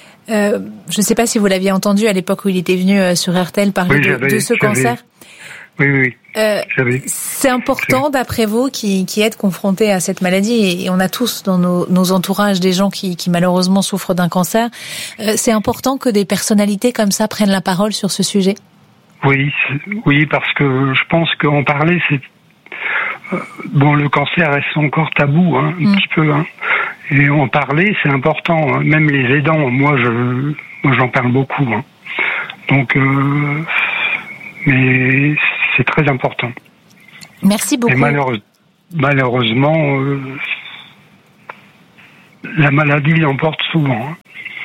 Euh, je ne sais pas si vous l'aviez entendu à l'époque où il était venu sur R T L parler oui, de, de ce cancer. Oui, oui. Euh, c'est important, d'après vous, qui, qui êtes confrontés à cette maladie, et on a tous dans nos, nos entourages des gens qui, qui malheureusement souffrent d'un cancer. Euh, c'est important que des personnalités comme ça prennent la parole sur ce sujet. Oui, oui, parce que je pense qu'en parler, c'est euh, bon, le cancer reste encore tabou, hein, un mmh. petit peu, hein. Et en parler, c'est important. Hein. Même les aidants, moi, je, moi, j'en parle beaucoup. Hein. Donc, euh, mais c'est très important. Merci beaucoup. Et malheureusement, malheureusement euh, la maladie l'emporte souvent. Hein.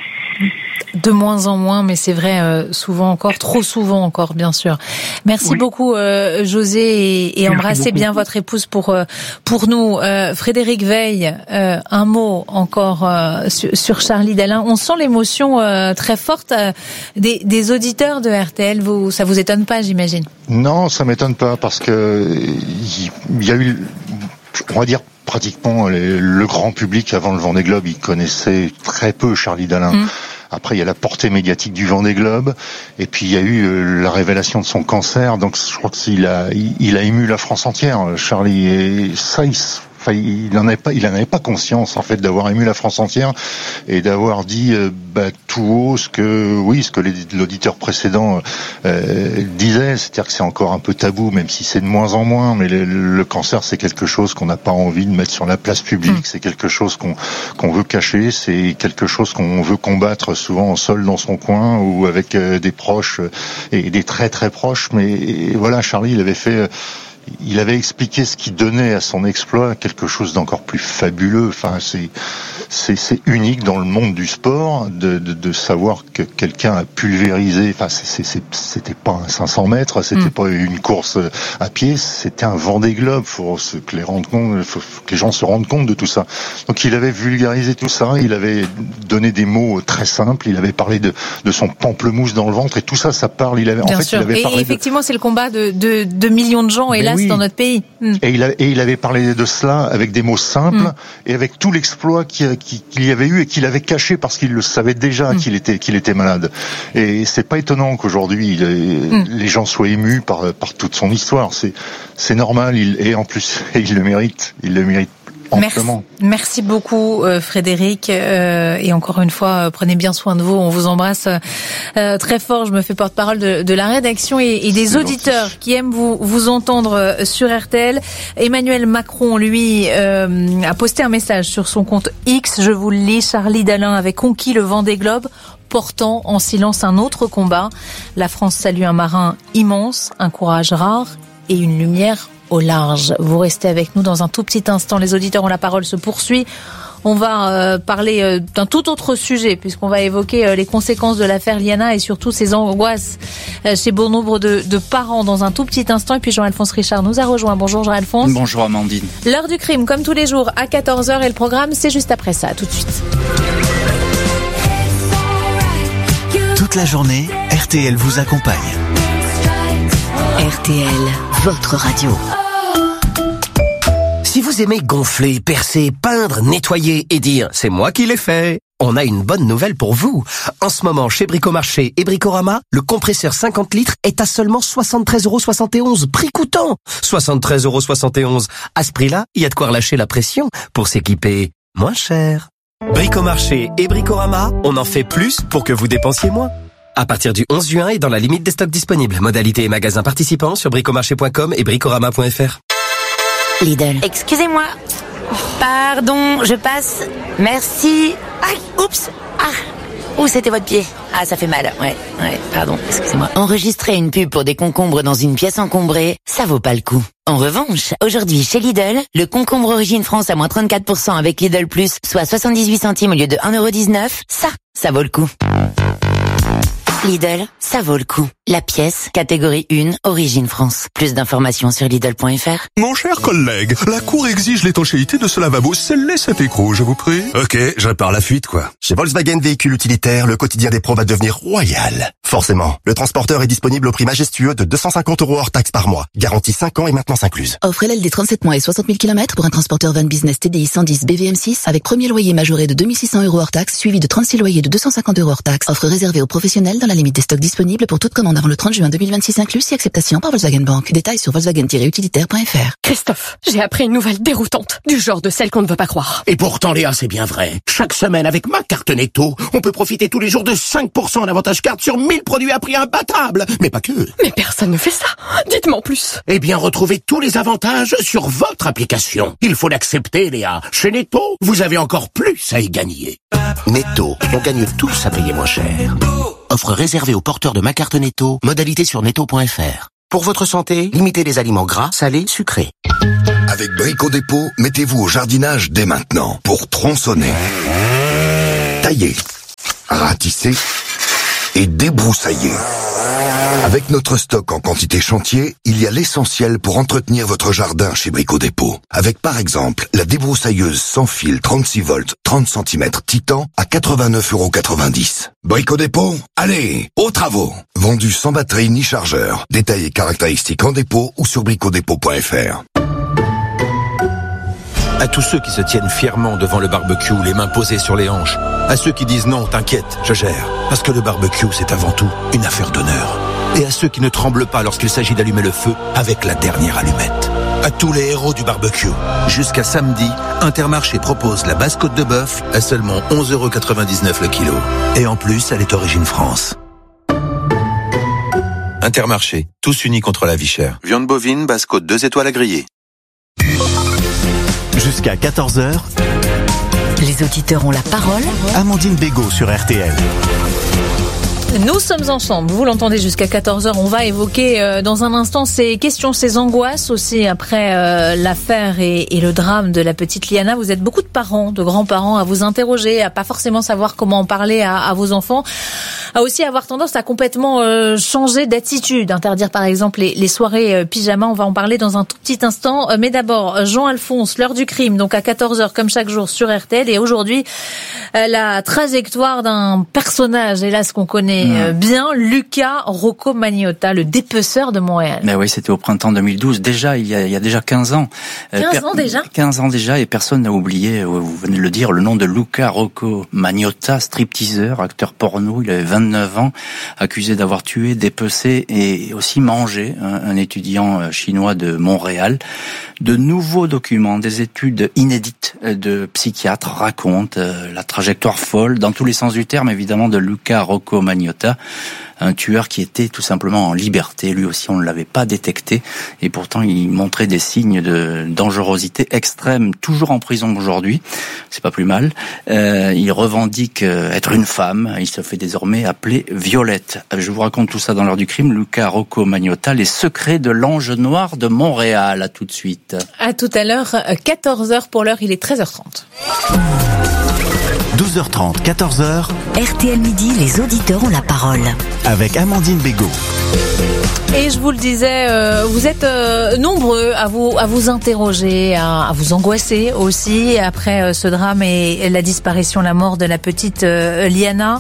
De moins en moins, mais c'est vrai, euh, souvent encore, trop souvent encore, bien sûr. Merci oui. beaucoup, euh, José, et, et embrassez beaucoup. Bien votre épouse pour euh, pour nous. Euh, Frédéric Veil, euh, un mot encore euh, sur, sur Charlie Dalin. On sent l'émotion euh, très forte euh, des, des auditeurs de R T L. Vous, ça vous étonne pas, j'imagine? Non, ça m'étonne pas, parce que il y a eu, on va dire, pratiquement le, le grand public avant le Vendée Globe, il connaissait très peu Charlie Dalin. Mmh. Après, il y a la portée médiatique du Vendée Globe, et puis il y a eu euh, la révélation de son cancer. Donc, je crois qu'il a, il, il a ému la France entière, Charlie. Et ça, il, enfin, il en avait pas, il en avait pas conscience en fait d'avoir ému la France entière et d'avoir dit euh, bah, tout haut ce que, oui, ce que les, l'auditeur précédent euh, disait, c'est-à-dire que c'est encore un peu tabou, même si c'est de moins en moins. Mais le, le cancer, c'est quelque chose qu'on n'a pas envie de mettre sur la place publique. Mmh. C'est quelque chose qu'on qu'on veut cacher. C'est quelque chose qu'on veut combattre, souvent seul dans son coin ou avec euh, des proches euh, et des très très proches. Mais et voilà, Charlie, il avait fait. Euh, Il avait expliqué ce qui donnait à son exploit quelque chose d'encore plus fabuleux. Enfin, c'est c'est, c'est unique dans le monde du sport de, de, de savoir que quelqu'un a pulvérisé. Enfin, c'est, c'est, c'est, c'était pas un cinq cents mètres, c'était mmh. pas une course à pied, c'était un Vendée Globe. Faut que les rendre compte, faut que les gens se rendent compte de tout ça. Donc, il avait vulgarisé tout ça. Il avait donné des mots très simples. Il avait parlé de, de son pamplemousse dans le ventre et tout ça, ça parle. Il avait, Bien en fait, sûr. il avait et parlé effectivement, de... c'est le combat de, de, de millions de gens, hélas, oui. dans notre pays. Mmh. Et il, a, et il avait parlé de cela avec des mots simples mmh. et avec tout l'exploit qu'il, qu'il y avait eu et qu'il avait caché parce qu'il le savait déjà mmh. qu'il était qu'il était malade. Et c'est pas étonnant qu'aujourd'hui il, mmh. les gens soient émus par par toute son histoire. C'est c'est normal. Il, et en plus, il le mérite. Il le mérite. Merci, merci beaucoup euh, Frédéric, euh, et encore une fois, euh, prenez bien soin de vous. On vous embrasse euh, très fort. Je me fais porte-parole de, de la rédaction et, et des C'est auditeurs gentil. Qui aiment vous vous entendre sur R T L. Emmanuel Macron, lui, euh, a posté un message sur son compte X. Je vous le lis. Charlie Dalin avait conquis le Vendée Globe, portant en silence un autre combat. La France salue un marin immense, un courage rare et une lumière au large. Vous restez avec nous dans un tout petit instant. Les auditeurs ont la parole, se poursuit. On va euh, parler euh, d'un tout autre sujet, puisqu'on va évoquer euh, les conséquences de l'affaire Liana et surtout ses angoisses euh, chez bon nombre de, de parents dans un tout petit instant. Et puis Jean-Alphonse Richard nous a rejoint. Bonjour Jean-Alphonse. Bonjour Amandine. L'heure du crime, comme tous les jours, à quatorze heures, et le programme, c'est juste après ça. À tout de suite. Toute la journée, R T L vous accompagne. R T L, votre radio. Si vous aimez gonfler, percer, peindre, nettoyer et dire « c'est moi qui l'ai fait », on a une bonne nouvelle pour vous. En ce moment, chez Bricomarché et Bricorama, le compresseur cinquante litres est à seulement soixante-treize euros soixante et onze. Prix coûtant soixante-treize euros soixante et onze. À ce prix-là, il y a de quoi relâcher la pression pour s'équiper moins cher. Bricomarché et Bricorama, on en fait plus pour que vous dépensiez moins. À partir du onze juin et dans la limite des stocks disponibles. Modalités et magasins participants sur bricomarché point com et bricorama point f r. Lidl. Excusez-moi. Pardon, je passe. Merci. Aïe, oups. Ah. Ouh, c'était votre pied. Ah, ça fait mal. Ouais, ouais, pardon, excusez-moi. Enregistrer une pub pour des concombres dans une pièce encombrée, ça vaut pas le coup. En revanche, aujourd'hui chez Lidl, le concombre Origine France à moins trente-quatre pour cent avec Lidl Plus, soit soixante-dix-huit centimes au lieu de un euro dix-neuf, ça, ça vaut le coup. Lidl, ça vaut le coup. La pièce, catégorie un, Origine France. Plus d'informations sur Lidl point f r. Mon cher collègue, la Cour exige l'étanchéité de ce lavabo. Scellez cet écrou, je vous prie. Ok, je répare la fuite, quoi. Chez Volkswagen Véhicules Utilitaires, le quotidien des pros va devenir royal. Forcément, le transporteur est disponible au prix majestueux de deux cent cinquante euros hors taxe par mois. Garantie cinq ans et maintenance incluse. Offre L L D trente-sept mois et soixante mille kilomètres pour un transporteur van business T D I cent dix B V M six avec premier loyer majoré de deux mille six cents euros hors taxe, suivi de trente-six loyers de deux cent cinquante euros hors taxe. Offre réservée aux professionnels dans la la limite des stocks disponibles pour toute commande avant le trente juin deux mille vingt-six inclus si acceptation par Volkswagen Bank. Détails sur volkswagen tiret utilitaire point f r. Christophe, j'ai appris une nouvelle déroutante, du genre de celle qu'on ne veut pas croire. Et pourtant, Léa, c'est bien vrai. Chaque semaine, avec ma carte Netto, on peut profiter tous les jours de cinq pour cent en avantage carte sur mille produits à prix imbattable. Mais pas que. Mais personne ne fait ça. Dites-moi en plus. Eh bien, retrouvez tous les avantages sur votre application. Il faut l'accepter, Léa. Chez Netto, vous avez encore plus à y gagner. Netto, on gagne tous à payer moins cher. Offre réservée aux porteurs de ma carte Netto, modalité sur netto point f r. Pour votre santé, limitez les aliments gras, salés, sucrés. Avec Brico Dépôt, mettez-vous au jardinage dès maintenant pour tronçonner, tailler, ratisser et débroussailler. Avec notre stock en quantité chantier, il y a l'essentiel pour entretenir votre jardin chez Brico Dépôt. Avec par exemple la débroussailleuse sans fil trente-six volts, trente centimètres Titan à quatre-vingt-neuf euros quatre-vingt-dix. Brico Dépôt, allez, aux travaux. Vendu sans batterie ni chargeur. Détails et caractéristiques en dépôt ou sur brico dépôt point f r. À tous ceux qui se tiennent fièrement devant le barbecue, les mains posées sur les hanches. À ceux qui disent non, t'inquiète, je gère. Parce que le barbecue, c'est avant tout une affaire d'honneur. Et à ceux qui ne tremblent pas lorsqu'il s'agit d'allumer le feu avec la dernière allumette. À tous les héros du barbecue. Jusqu'à samedi, Intermarché propose la basse côte de bœuf à seulement onze euros quatre-vingt-dix-neuf le kilo. Et en plus, elle est origine France. Intermarché, tous unis contre la vie chère. Viande bovine, basse côte deux étoiles à griller. Jusqu'à quatorze heures, les auditeurs ont la parole. Amandine Bégaud sur R T L. Nous sommes ensemble, vous l'entendez, jusqu'à quatorze heures. On va évoquer euh, dans un instant ces questions, ces angoisses aussi après euh, l'affaire et, et le drame de la petite Liana. Vous êtes beaucoup de parents, de grands-parents à vous interroger, à pas forcément savoir comment en parler à, à vos enfants, à aussi avoir tendance à complètement euh, changer d'attitude, interdire par exemple les, les soirées euh, pyjama. On va en parler dans un tout petit instant. Euh, mais d'abord, Jean-Alphonse, l'heure du crime, donc à quatorze heures comme chaque jour sur R T L. Et aujourd'hui, euh, la trajectoire d'un personnage, hélas qu'on connaît Mmh. bien, Luca Rocco Magnotta, le dépeceur de Montréal. Mais oui, c'était au printemps deux mille douze, déjà, il y a, il y a déjà quinze ans. quinze per- ans déjà quinze ans déjà, et personne n'a oublié, vous venez de le dire, le nom de Luca Rocco Magnotta, stripteaseur, acteur porno. Il avait vingt-neuf ans, accusé d'avoir tué, dépecé et aussi mangé un, un étudiant chinois de Montréal. De nouveaux documents, des études inédites de psychiatres racontent la trajectoire folle, dans tous les sens du terme évidemment, de Luca Rocco Magnotta, un tueur qui était tout simplement en liberté. Lui aussi, on ne l'avait pas détecté, et pourtant il montrait des signes de dangerosité extrême, toujours en prison aujourd'hui. C'est pas plus mal. Euh, il revendique être une femme. Il se fait désormais appeler Violette. Je vous raconte tout ça dans l'heure du crime. Luca Rocco Magnotta, les secrets de l'ange noir de Montréal. À tout de suite. À tout à l'heure, quatorze heures pour l'heure, il est treize heures trente. douze heures trente, quatorze heures. R T L Midi, les auditeurs ont la parole. Avec Amandine Bégaud. Et je vous le disais, euh, vous êtes euh, nombreux à vous à vous interroger, à, à vous angoisser aussi après euh, ce drame et, et la disparition, la mort de la petite euh, Liana.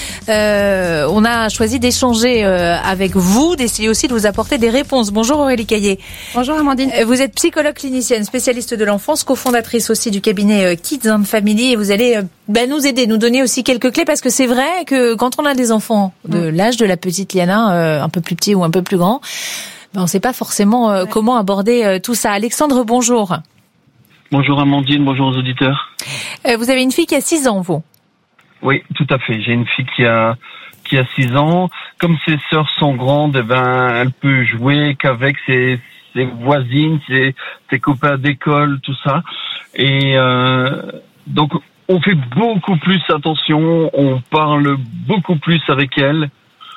Euh, on a choisi d'échanger euh, avec vous, d'essayer aussi de vous apporter des réponses. Bonjour Aurélie Caillé. Bonjour Amandine. Vous êtes psychologue clinicienne, spécialiste de l'enfance, cofondatrice aussi du cabinet euh, Kids and Family, et vous allez euh, bah, nous aider, nous donner aussi quelques clés, parce que c'est vrai que quand on a des enfants de l'âge de la petite Liana, euh, un peu plus petit ou un peu plus grand, ben on ne sait pas forcément euh, comment aborder euh, tout ça. Alexandre, bonjour. Bonjour Amandine, bonjour aux auditeurs. Euh, vous avez une fille qui a six ans, vous? Oui, tout à fait. J'ai une fille qui a qui a six ans. Comme ses sœurs sont grandes, eh ben elle peut jouer qu'avec ses ses voisines, ses ses copains d'école, tout ça. Et euh, donc on fait beaucoup plus attention, on parle beaucoup plus avec elle.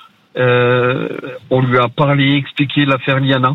Euh, on lui a parlé, expliqué l'affaire Liana,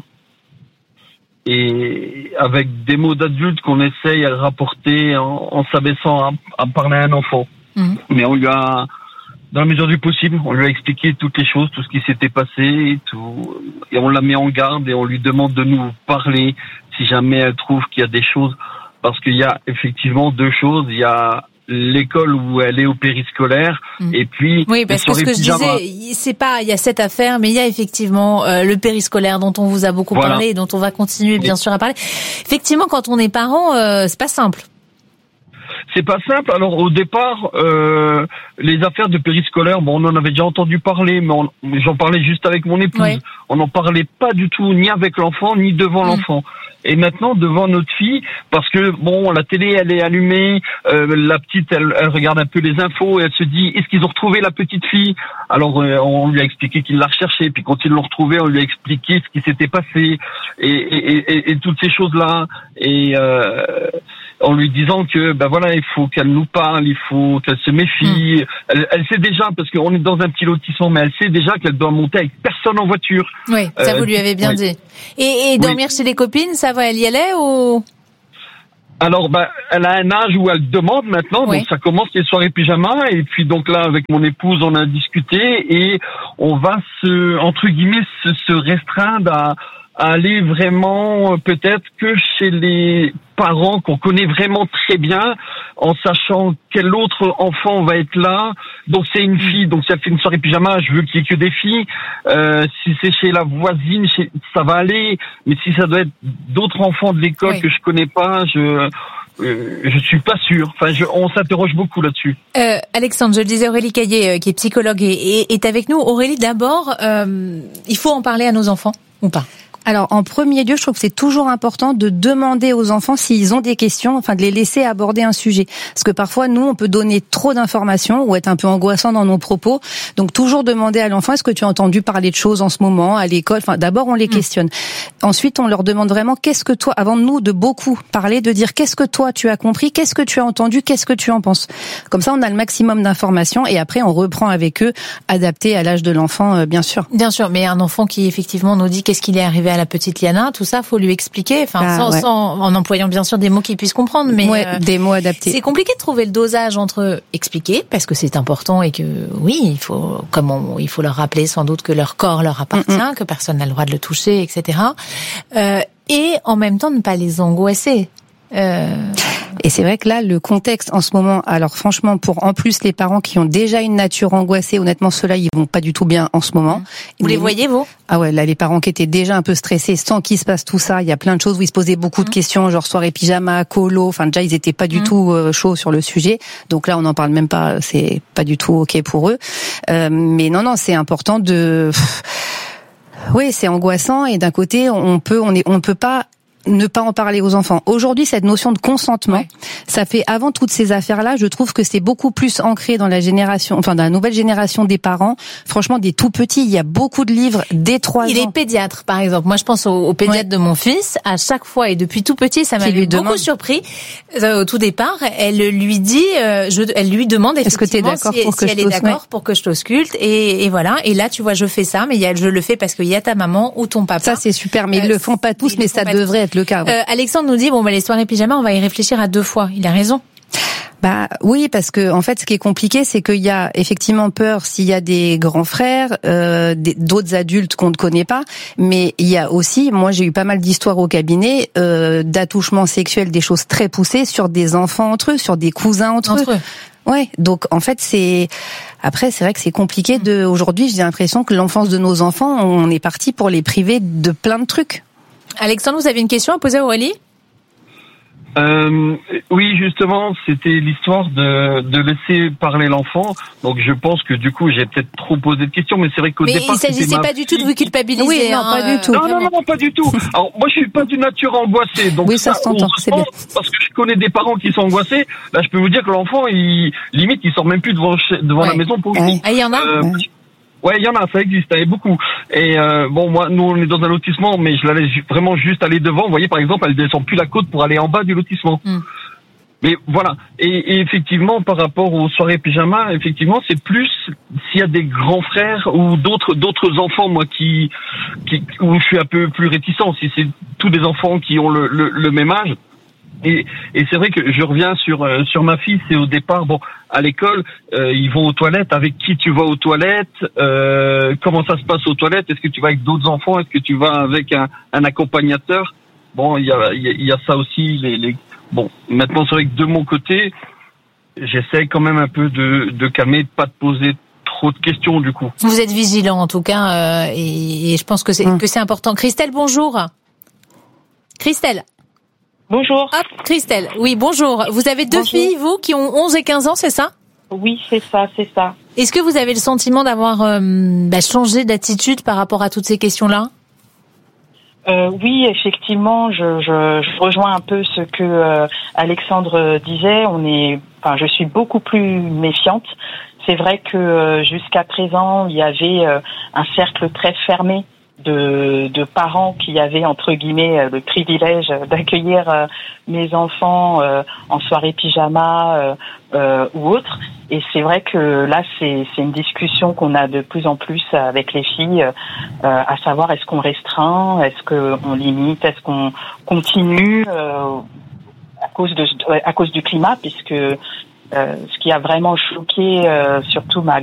et avec des mots d'adulte qu'on essaye à rapporter en, en s'abaissant à, à parler à un enfant. Mmh. Mais on lui a, dans la mesure du possible, on lui a expliqué toutes les choses, tout ce qui s'était passé, et tout, et on la met en garde et on lui demande de nous parler si jamais elle trouve qu'il y a des choses, parce qu'il y a effectivement deux choses. Il y a l'école où elle est au périscolaire, mmh. et puis oui, parce que ce que je disais, c'est pas il y a cette affaire, mais il y a effectivement euh, le périscolaire dont on vous a beaucoup voilà. parlé et dont on va continuer bien et... sûr à parler. Effectivement, quand on est parent, euh, c'est pas simple. c'est pas simple. Alors au départ, euh, les affaires de périscolaire, bon, on en avait déjà entendu parler, mais on, j'en parlais juste avec mon épouse. Oui. On n'en parlait pas du tout, ni avec l'enfant, ni devant mmh. l'enfant. Et maintenant devant notre fille, parce que bon, la télé elle est allumée, euh, la petite elle, elle regarde un peu les infos et elle se dit est-ce qu'ils ont retrouvé la petite fille? Alors euh, on lui a expliqué qu'ils la recherchaient, puis quand ils l'ont retrouvée, on lui a expliqué ce qui s'était passé et, et, et, et toutes ces choses là. Et euh, en lui disant que ben voilà, il faut qu'elle nous parle, il faut qu'elle se méfie. Mmh. Elle, elle sait déjà, parce qu'on est dans un petit lotissement, mais elle sait déjà qu'elle doit monter avec personne en voiture. Oui, ça euh, vous lui avez bien oui. dit. Et, et dormir oui. chez les copines, ça va, elle y allait ou? Alors, ben, elle a un âge où elle demande maintenant, oui. donc ça commence les soirées pyjama, et puis donc là, avec mon épouse, on a discuté, et on va se, entre guillemets, se, se restreindre à, à aller vraiment, peut-être que chez les parents qu'on connaît vraiment très bien, en sachant quel autre enfant va être là. Donc c'est une fille, donc si elle fait une soirée pyjama, je veux qu'il y ait que des filles. Euh, si c'est chez la voisine, chez, ça va aller. Mais si ça doit être d'autres enfants de l'école oui. que je connais pas, je euh, je suis pas sûr. Enfin, je, on s'interroge beaucoup là-dessus. Euh, Alexandre, je le disais, Aurélie Caillé, euh, qui est psychologue, et, et, est avec nous. Aurélie, d'abord, euh, il faut en parler à nos enfants ou pas? Alors, en premier lieu, je trouve que c'est toujours important de demander aux enfants s'ils ont des questions, enfin de les laisser aborder un sujet. Parce que parfois, nous, on peut donner trop d'informations ou être un peu angoissant dans nos propos. Donc, toujours demander à l'enfant, est-ce que tu as entendu parler de choses en ce moment à l'école? Enfin, d'abord, on les mmh. questionne. Ensuite, on leur demande vraiment, qu'est-ce que toi, avant de nous, de beaucoup parler, de dire, qu'est-ce que toi, tu as compris? Qu'est-ce que tu as entendu? Qu'est-ce que tu en penses? Comme ça, on a le maximum d'informations et après, on reprend avec eux, adapté à l'âge de l'enfant, euh, bien sûr. Bien sûr, mais un enfant qui, effectivement, nous dit qu'est-ce qu'il est arrivé à la petite Liana, tout ça, faut lui expliquer, enfin, ah, sans, ouais. sans, en employant bien sûr des mots qu'il puisse comprendre, mais ouais, euh, des mots adaptés. C'est compliqué de trouver le dosage entre expliquer, parce que c'est important et que oui, il faut, comme on, il faut leur rappeler sans doute que leur corps leur appartient, mm-hmm. que personne n'a le droit de le toucher, et cetera. Euh, et en même temps ne pas les angoisser. Euh... Et c'est vrai que là, le contexte en ce moment, alors franchement, pour en plus les parents qui ont déjà une nature angoissée, honnêtement, ceux-là, ils vont pas du tout bien en ce moment. Vous les voyez, vous? Ah ouais, là, les parents qui étaient déjà un peu stressés, sans qu'il se passe tout ça, il y a plein de choses où ils se posaient beaucoup de questions, genre soirée pyjama, colo, enfin déjà, ils étaient pas du mmh. tout euh, chauds sur le sujet. Donc là, on n'en parle même pas, c'est pas du tout OK pour eux. Euh, mais non, non, c'est important de... Oui, c'est angoissant et d'un côté, on peut, on est, on peut pas ne pas en parler aux enfants. Aujourd'hui, cette notion de consentement, ouais. ça fait avant toutes ces affaires-là, je trouve que c'est beaucoup plus ancré dans la génération, enfin dans la nouvelle génération des parents. Franchement, des tout petits, il y a beaucoup de livres dès trois ans. Il est pédiatre, par exemple. Moi, je pense au, au pédiatre ouais. de mon fils. À chaque fois et depuis tout petit, ça m'a beaucoup demande... surpris. Euh, au tout départ, elle lui dit, euh, je, elle lui demande est-ce que tu es d'accord si, pour que si je elle est d'accord pour que je t'ausculte et, et voilà. Et là, tu vois, je fais ça, mais il y a, je le fais parce qu'il y a ta maman ou ton papa. Ça, c'est super, mais euh, ils le font pas tous, mais ça devrait être le cas. Ouais. Euh, Alexandre nous dit bon bah les soirées pyjama, on va y réfléchir à deux fois. Il a raison. Bah oui, parce que en fait, ce qui est compliqué, c'est qu'il y a effectivement peur s'il y a des grands frères, euh, des, d'autres adultes qu'on ne connaît pas, mais il y a aussi, moi j'ai eu pas mal d'histoires au cabinet euh, d'attouchements sexuels, des choses très poussées sur des enfants entre eux, sur des cousins entre, entre eux. eux. Ouais, donc en fait c'est après c'est vrai que c'est compliqué de aujourd'hui, j'ai l'impression que l'enfance de nos enfants, on est parti pour les priver de plein de trucs. Alexandre, vous avez une question à poser à Aurélie? Euh, oui, justement, c'était l'histoire de, de laisser parler l'enfant. Donc, je pense que du coup, j'ai peut-être trop posé de questions, mais c'est vrai qu'au mais départ, il s'agissait pas du tout de vous culpabiliser. Oui, non, hein, pas du tout. Non, non, non, non, pas du tout. Alors, moi, je suis pas d'une nature angoissée. Donc, oui, ça, ça s'entend. C'est bien. Parce que je connais des parents qui sont angoissés. Là, je peux vous dire que l'enfant, il limite, il sort même plus devant devant ouais. la maison pour ouais. Ah, il y en a. Euh, ouais. Ouais, il y en a, ça existe, il y a beaucoup. Et euh, bon, moi, nous, on est dans un lotissement, mais je la laisse vraiment juste aller devant. Vous voyez, par exemple, elle descend plus la côte pour aller en bas du lotissement. Mm. Mais voilà. Et, et effectivement, par rapport aux soirées pyjama, effectivement, c'est plus s'il y a des grands frères ou d'autres d'autres enfants, moi, qui, qui où je suis un peu plus réticent. Si c'est tous des enfants qui ont le, le, le même âge. Et, et c'est vrai que je reviens sur euh, sur ma fille. C'est au départ, bon, à l'école, euh, ils vont aux toilettes. Avec qui tu vas aux toilettes? euh, Comment ça se passe aux toilettes? Est-ce que tu vas avec d'autres enfants? Est-ce que tu vas avec un, un accompagnateur? Bon, il y a il y, y a ça aussi. Les, les bon, maintenant c'est vrai que de mon côté, j'essaie quand même un peu de de calmer, de pas de poser trop de questions du coup. Vous êtes vigilant en tout cas, euh, et, et je pense que c'est mmh. que c'est important. Christelle, bonjour. Christelle. Bonjour. Hop, Christelle. Oui, bonjour. Vous avez deux Bonjour. filles, vous, qui ont onze et quinze ans, c'est ça? Oui, c'est ça, c'est ça. Est-ce que vous avez le sentiment d'avoir euh, bah, changé d'attitude par rapport à toutes ces questions-là? Euh, oui, effectivement, je, je, je rejoins un peu ce que euh, Alexandre disait. On est, enfin, je suis beaucoup plus méfiante. C'est vrai que euh, jusqu'à présent, il y avait euh, un cercle très fermé de, de parents qui avaient entre guillemets le privilège d'accueillir euh, mes enfants euh, en soirée pyjama euh, euh, ou autre. Et c'est vrai que là, c'est, c'est une discussion qu'on a de plus en plus avec les filles, euh, à savoir est-ce qu'on restreint, est-ce qu'on limite, est-ce qu'on continue euh, à cause de à cause du climat, puisque euh, ce qui a vraiment choqué euh, surtout ma